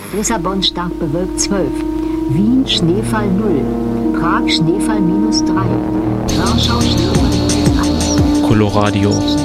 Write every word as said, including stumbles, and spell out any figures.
Lissabon stark bewölkt zwölf, Wien Schneefall null, Prag Schneefall minus drei, Warschau Schneefall minus eins. Coloradio.